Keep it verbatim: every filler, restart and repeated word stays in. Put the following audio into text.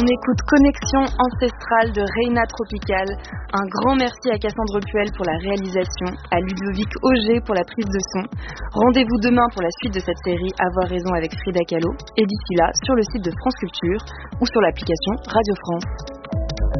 On écoute Connexion ancestrale de Reina Tropical. Un grand merci à Cassandre Puel pour la réalisation, à Ludovic Auger pour la prise de son. Rendez-vous demain pour la suite de cette série Avoir raison avec Frida Kahlo. Et d'ici là, sur le site de France Culture ou sur l'application Radio France.